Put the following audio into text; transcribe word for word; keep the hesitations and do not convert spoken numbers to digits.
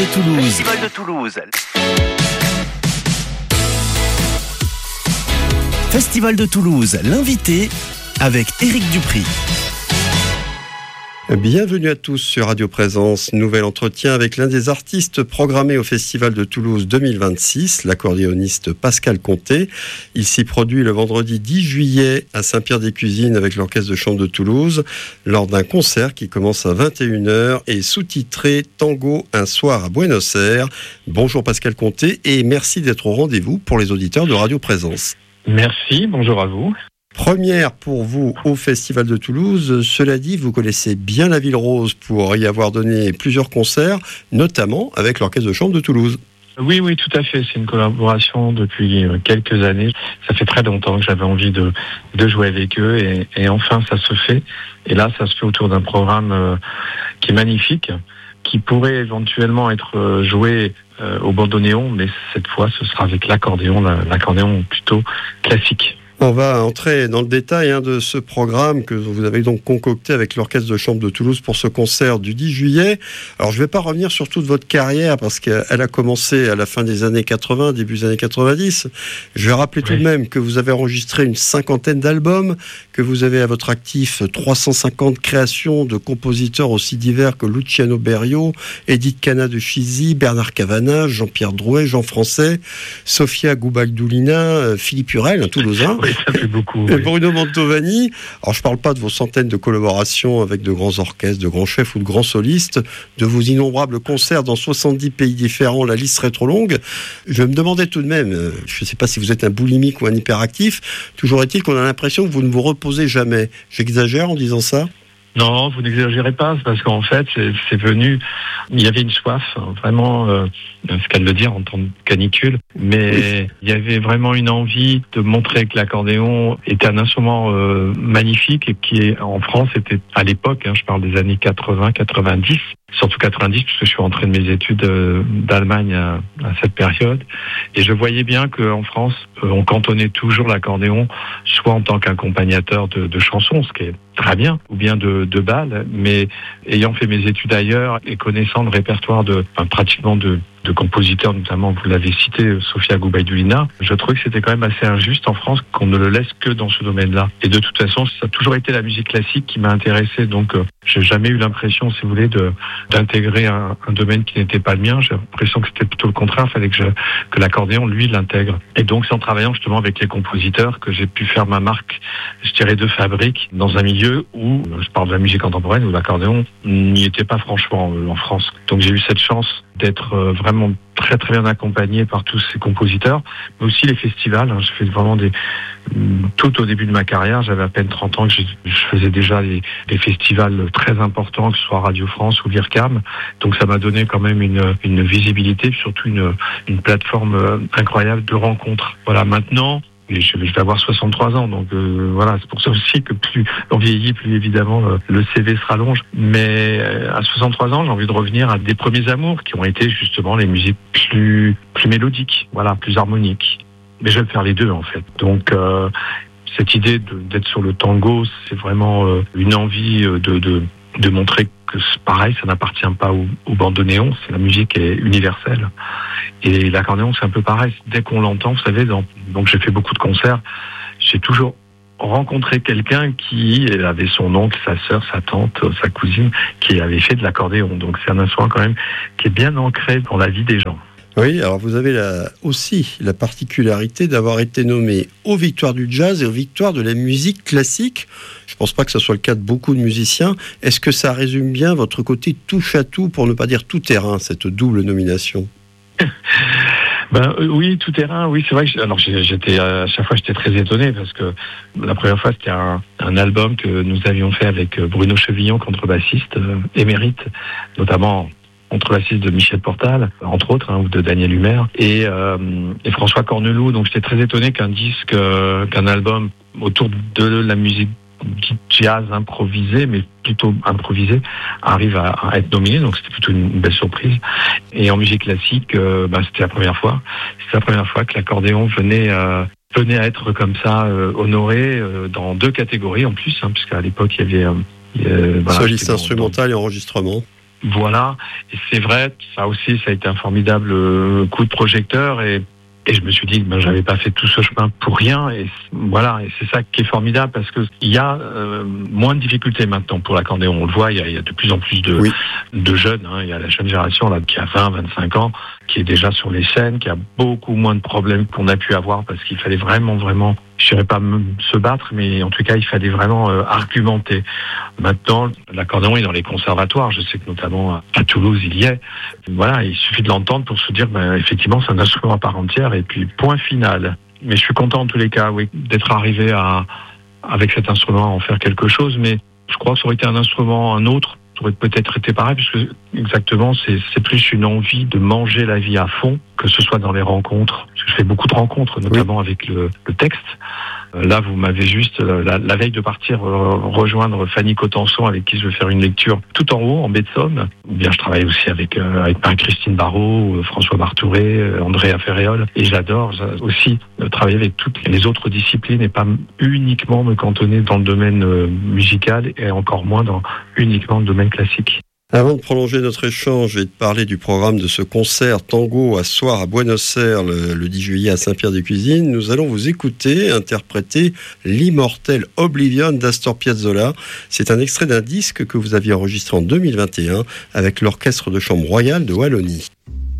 Toulouse. Festival de Toulouse. Festival de Toulouse, l'invité avec Éric Dupri. Bienvenue à tous sur Radio Présence. Nouvel entretien avec l'un des artistes programmés au Festival de Toulouse deux mille vingt-six, l'accordéoniste Pascal Conté. Il s'y produit le vendredi dix juillet à Saint-Pierre-des-Cuisines avec l'Orchestre de Chambre de Toulouse lors d'un concert qui commence à vingt et une heures et sous-titré Tango, un soir à Buenos Aires. Bonjour Pascal Conté et merci d'être au rendez-vous pour les auditeurs de Radio Présence. Merci, bonjour à vous. Première pour vous au Festival de Toulouse. Cela dit, vous connaissez bien la Ville Rose pour y avoir donné plusieurs concerts, notamment avec l'Orchestre de Chambre de Toulouse. Oui, oui, tout à fait. C'est une collaboration depuis quelques années. Ça fait très longtemps que j'avais envie de, de jouer avec eux et, et enfin ça se fait. Et là, ça se fait autour d'un programme euh, qui est magnifique, qui pourrait éventuellement être joué euh, au bandoneon, mais cette fois, ce sera avec l'accordéon, l'accordéon plutôt classique. On va entrer dans le détail hein, de ce programme que vous avez donc concocté avec l'Orchestre de Chambre de Toulouse pour ce concert du dix juillet. Alors, je ne vais pas revenir sur toute votre carrière parce qu'elle a commencé à la fin des années quatre-vingts, début des années quatre-vingt-dix. Je vais rappeler oui. tout de même que vous avez enregistré une cinquantaine d'albums, que vous avez à votre actif trois cent cinquante créations de compositeurs aussi divers que Luciano Berio, Edith Cana de Chizy, Bernard Cavana, Jean-Pierre Drouet, Jean Français, Sofia Goubaldoulina, Philippe Hurel, un Toulousain. Oui, ça fait beaucoup. Et oui. Bruno Mantovani. Alors, je ne parle pas de vos centaines de collaborations avec de grands orchestres, de grands chefs ou de grands solistes, de vos innombrables concerts dans soixante-dix pays différents. La liste serait trop longue. Je me demandais tout de même, je ne sais pas si vous êtes un boulimique ou un hyperactif, toujours est-il qu'on a l'impression que vous ne vous reposez jamais. J'exagère en disant ça ? Non, vous n'exagérez pas, parce qu'en fait, c'est, c'est venu, il y avait une soif, vraiment, euh, ce qu'elle veut dire en temps de canicule, mais oui. il y avait vraiment une envie de montrer que l'accordéon était un instrument euh, magnifique et qui, en France, était à l'époque, hein, je parle des années quatre-vingts quatre-vingt-dix, surtout quatre-vingt-dix, puisque je suis rentré de mes études euh, d'Allemagne à, à cette période, et je voyais bien qu'en France, euh, on cantonnait toujours l'accordéon, soit en tant qu'accompagnateur de, de chansons, ce qui est très bien, ou bien de, de balles, mais ayant fait mes études ailleurs et connaissant le répertoire de, enfin, pratiquement de, de compositeurs, notamment, vous l'avez cité, Sofia Goubaldoulina, je trouvais que c'était quand même assez injuste en France qu'on ne le laisse que dans ce domaine-là. Et de toute façon, ça a toujours été la musique classique qui m'a intéressé, donc euh, j'ai jamais eu l'impression, si vous voulez, de, d'intégrer un, un domaine qui n'était pas le mien. J'ai l'impression que c'était plutôt le contraire, il fallait que, je, que l'accordéon, lui, l'intègre. Et donc, c'est en travaillant justement avec les compositeurs que j'ai pu faire ma marque, je dirais, de fabrique, dans un milieu où, je parle de la musique contemporaine, où l'accordéon n'y était pas franchement euh, en France. Donc j'ai eu cette chance d'être euh, vraiment très très bien accompagné par tous ces compositeurs, mais aussi les festivals. Hein. Je fais vraiment des... Tout au début de ma carrière, j'avais à peine trente ans que je, je faisais déjà des, des festivals très importants, que ce soit Radio France ou l'IRCAM. Donc ça m'a donné quand même une, une visibilité, surtout une, une plateforme incroyable de rencontres. Voilà, maintenant... Et je vais avoir soixante-trois ans, donc euh, voilà, c'est pour ça aussi que plus on vieillit, plus évidemment euh, le C V se rallonge. Mais euh, à soixante-trois ans, j'ai envie de revenir à des premiers amours qui ont été justement les musiques plus plus mélodiques, voilà, plus harmoniques. Mais je vais faire les deux en fait. Donc euh, cette idée de, d'être sur le tango, c'est vraiment euh, une envie de, de de montrer que c'est pareil, ça n'appartient pas au, au bandoneon, c'est la musique est universelle. Et l'accordéon, c'est un peu pareil. Dès qu'on l'entend, vous savez, dans, donc j'ai fait beaucoup de concerts, j'ai toujours rencontré quelqu'un qui avait son oncle, sa sœur, sa tante, sa cousine, qui avait fait de l'accordéon. Donc c'est un instrument quand même qui est bien ancré dans la vie des gens. Oui, alors vous avez la, aussi la particularité d'avoir été nommé aux Victoires du Jazz et aux Victoires de la musique classique. Je ne pense pas que ce soit le cas de beaucoup de musiciens. Est-ce que ça résume bien votre côté touche-à-tout, pour ne pas dire tout-terrain, cette double nomination ? Ben euh, oui, tout terrain, oui, c'est vrai que alors j'étais à chaque fois j'étais très étonné parce que la première fois c'était un, un album que nous avions fait avec Bruno Chevillon, contrebassiste euh, émérite, notamment contrebassiste de Michel Portal, entre autres, hein, ou de Daniel Humer, et, euh, et François Corneloup. Donc j'étais très étonné qu'un disque, euh, qu'un album autour de la musique jazz improvisé, mais plutôt improvisé, arrive à, à être nominé, donc c'était plutôt une, une belle surprise. Et en musique classique, euh, bah, c'était la première fois. C'était la première fois que l'accordéon venait euh, venait à être comme ça euh, honoré euh, dans deux catégories en plus, hein, puisqu'à l'époque il y avait euh, euh, voilà, soliste dans, instrumental dans... et enregistrement. Voilà, et c'est vrai, ça aussi, ça a été un formidable coup de projecteur, et Et je me suis dit que ben, j'avais pas fait tout ce chemin pour rien. Et voilà, et c'est ça qui est formidable, parce que il y a euh, moins de difficultés maintenant pour l'accordéon. On le voit, il y a, il y a de plus en plus de, oui. de jeunes. Hein. Il y a la jeune génération là qui a vingt, vingt-cinq ans, qui est déjà sur les scènes, qui a beaucoup moins de problèmes qu'on a pu avoir, parce qu'il fallait vraiment, vraiment, je dirais pas se battre, mais en tout cas, il fallait vraiment euh, argumenter. Maintenant, l'accordéon est dans les conservatoires. Je sais que notamment à Toulouse, il y est. Voilà, il suffit de l'entendre pour se dire, ben, effectivement, c'est un instrument à part entière, et puis point final. Mais je suis content en tous les cas, oui, d'être arrivé à, avec cet instrument, à en faire quelque chose. Mais je crois que ça aurait été un instrument, un autre, ça aurait peut-être été pareil, puisque exactement, c'est, c'est plus une envie de manger la vie à fond, que ce soit dans les rencontres. Parce que je fais beaucoup de rencontres, notamment oui. avec le, le texte. Là, vous m'avez juste, la, la veille de partir, euh, rejoindre Fanny Cotenson, avec qui je vais faire une lecture tout en haut, en baie de Somme. Ou bien je travaille aussi avec, euh, avec Christine Barrault, euh, François Martouré, euh, Andrea Ferréol. Et j'adore aussi euh, travailler avec toutes les autres disciplines, et pas uniquement me cantonner dans le domaine euh, musical, et encore moins dans uniquement le domaine classique. Avant de prolonger notre échange et de parler du programme de ce concert tango à soir à Buenos Aires le, le dix juillet à Saint-Pierre-des-Cuisines, nous allons vous écouter interpréter l'immortel Oblivion d'Astor Piazzolla. C'est un extrait d'un disque que vous aviez enregistré en deux mille vingt et un avec l'Orchestre de chambre royale de Wallonie.